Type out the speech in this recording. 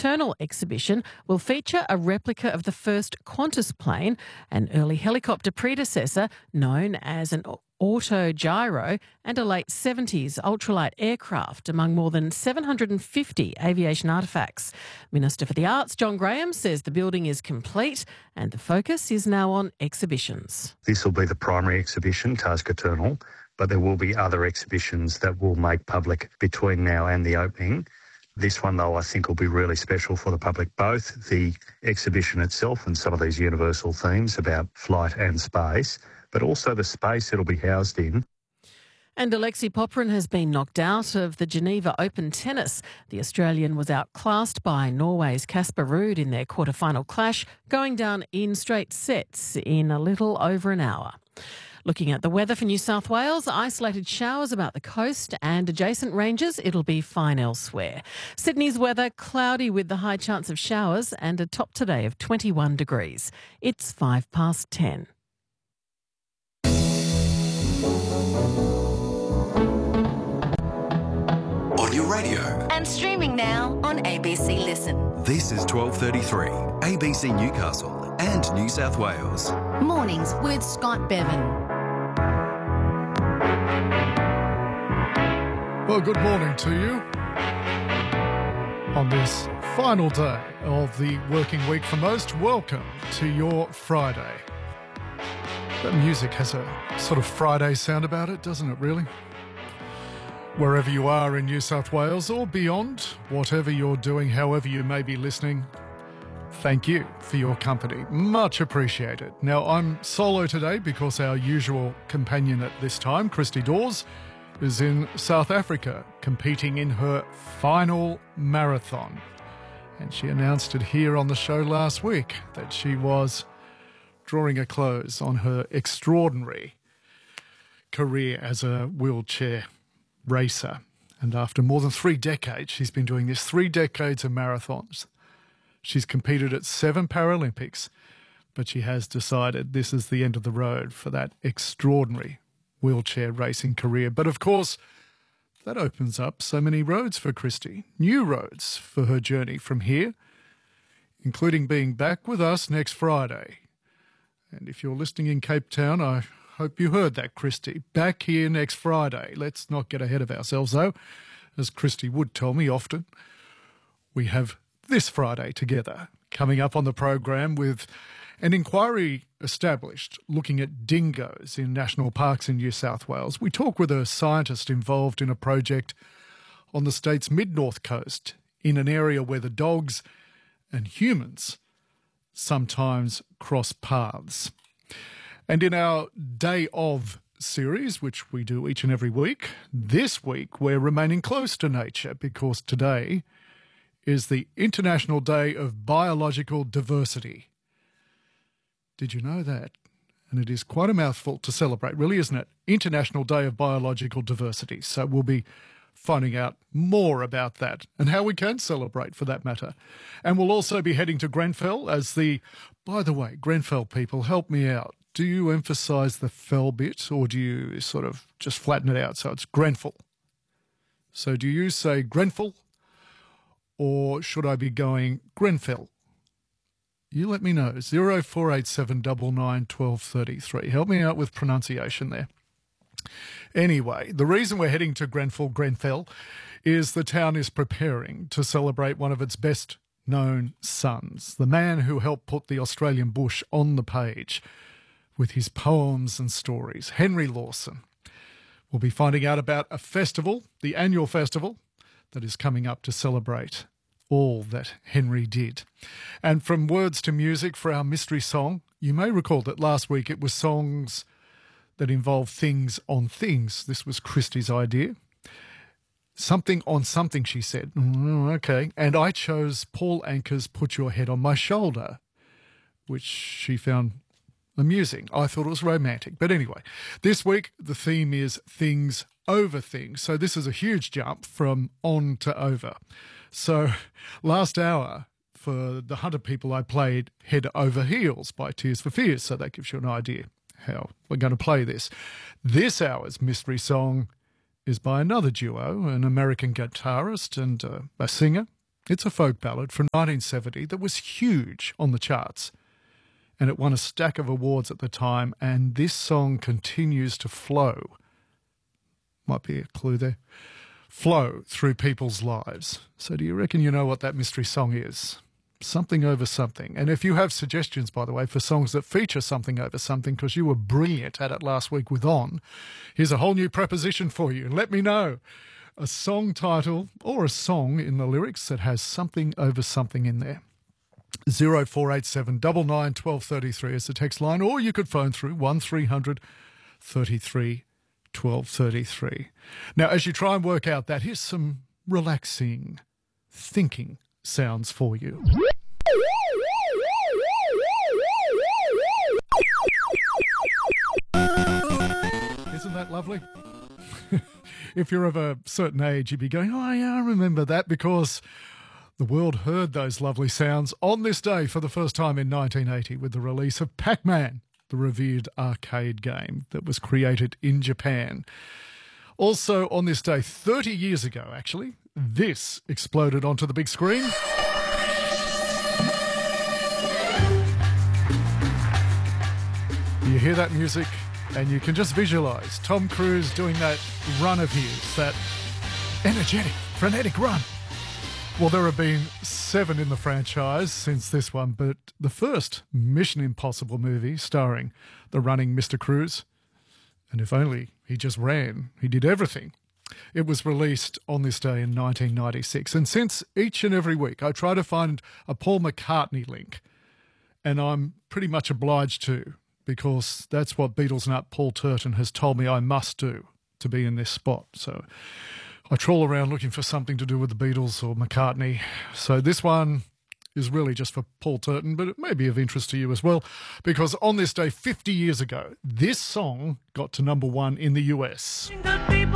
Eternal exhibition will feature a replica of the first Qantas plane, an early helicopter predecessor known as an autogyro, and a late 70s ultralight aircraft, among more than 750 aviation artefacts. Minister for the Arts, John Graham, says the building is complete and the focus is now on exhibitions. This will be the primary exhibition, Task Eternal, but there will be other exhibitions that we'll make public between now and the opening. This one, though, I think will be really special for the public, both the exhibition itself and some of these universal themes about flight and space, but also the space it'll be housed in. And Alexei Popyrin has been knocked out of the Geneva Open tennis. The Australian was outclassed by Norway's Casper Ruud in their quarter-final clash, going down in straight sets in a little over an hour. Looking at the weather for New South Wales, isolated showers about the coast and adjacent ranges. It'll be fine elsewhere. Sydney's weather, cloudy with the high chance of showers and a top today of 21 degrees. It's 10:05. On your radio. And streaming now on ABC Listen. This is 12:33, ABC Newcastle and New South Wales. Mornings with Scott Bevan. Well, good morning to you on this final day of the working week for most. Welcome to your Friday. That music has a sort of Friday sound about it, doesn't it, really? Wherever you are in New South Wales or beyond, whatever you're doing, however you may be listening, thank you for your company. Much appreciated. Now, I'm solo today because our usual companion at this time, Christy Dawes, is in South Africa competing in her final marathon. And she announced it here on the show last week that she was drawing a close on her extraordinary career as a wheelchair racer. And after more than 3 decades, she's been doing this, 3 decades of marathons. She's competed at 7 Paralympics, but she has decided this is the end of the road for that extraordinary wheelchair racing career. But of course, that opens up so many roads for Christy, new roads for her journey from here, including being back with us next Friday. And if you're listening in Cape Town, I hope you heard that, Christy. Back here next Friday. Let's not get ahead of ourselves, though. As Christy would tell me often, we have this Friday together coming up on the program with an inquiry established looking at dingoes in national parks in New South Wales. We talk with a scientist involved in a project on the state's mid-north coast in an area where the dogs and humans sometimes cross paths. And in our Day Of series, which we do each and every week, this week we're remaining close to nature because today is the International Day of Biological Diversity. Did you know that? And it is quite a mouthful to celebrate, really, isn't it? International Day of Biological Diversity. So we'll be finding out more about that and how we can celebrate, for that matter. And we'll also be heading to Grenfell as by the way, Grenfell people, help me out. Do you emphasise the fell bit or do you sort of just flatten it out so it's Grenfell? So do you say Grenfell or should I be going Grenfell? You let me know. 0487 99 1233. Help me out with pronunciation there. Anyway, the reason we're heading to Grenfell is the town is preparing to celebrate one of its best known sons, the man who helped put the Australian bush on the page with his poems and stories, Henry Lawson. We'll be finding out about a festival, the annual festival, that is coming up to celebrate all that Henry did. And from words to music for our mystery song, you may recall that last week it was songs that involve things on things. This was Christy's idea. Something on something, she said. Okay. And I chose Paul Anka's Put Your Head on My Shoulder, which she found amusing. I thought it was romantic. But anyway, this week the theme is things over things. So this is a huge jump from on to over. So last hour for the Hunter people, I played Head Over Heels by Tears for Fears. So that gives you an idea how we're going to play this. This hour's mystery song is by another duo, an American guitarist and a singer, It's a folk ballad from 1970 that was huge on the charts, and it won a stack of awards at the time, and this song continues to flow. Might be a clue there. Flow through people's lives. So do you reckon you know what that mystery song is? Something Over Something. And if you have suggestions, by the way, for songs that feature something over something, because you were brilliant at it last week with On, here's a whole new preposition for you. Let me know. A song title or a song in the lyrics that has something over something in there. 0487 99 1233 is the text line, or you could phone through 1300 33 1233. Now, as you try and work out that, here's some relaxing, thinking sounds for you. Isn't that lovely? If you're of a certain age, you'd be going, oh yeah, I remember that, because the world heard those lovely sounds on this day for the first time in 1980 with the release of Pac-Man, the revered arcade game that was created in Japan. Also on this day, 30 years ago actually, this exploded onto the big screen. You hear that music and you can just visualise Tom Cruise doing that run of his, that energetic, frenetic run. Well, there have been 7 in the franchise since this one, but the first Mission Impossible movie starring the running Mr. Cruise, and if only he just ran, he did everything. It was released on this day in 1996, and since each and every week I try to find a Paul McCartney link, and I'm pretty much obliged to, because that's what Beatles nut Paul Turton has told me I must do to be in this spot. So I trawl around looking for something to do with the Beatles or McCartney. So this one is really just for Paul Turton, but it may be of interest to you as well, because on this day 50 years ago, this song got to number 1 in the US.